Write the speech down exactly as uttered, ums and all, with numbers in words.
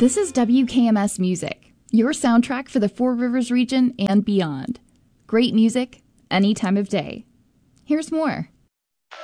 This is W K M S Music, your soundtrack for the Four Rivers region and beyond. Great music, any time of day. Here's more.